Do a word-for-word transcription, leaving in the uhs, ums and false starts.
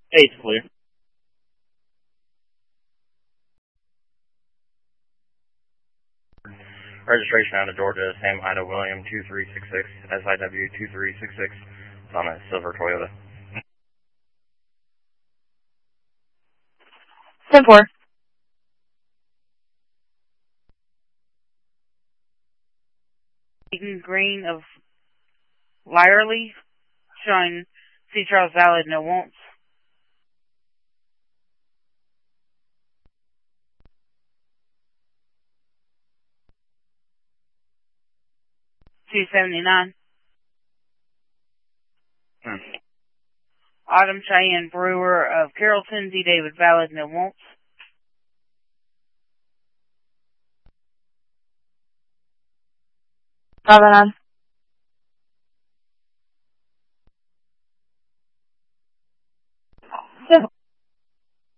Eight's clear. Registration out of Georgia, Sam Ida William two three six six, S I W two three six six. It's on a silver Toyota. ten four. Eaton Green of Lyerly, showing C. Charles Valid, no wants. two seventy-nine. Hmm. Autumn Cheyenne Brewer of Carrollton, D. David Valid, no wants. five oh nine.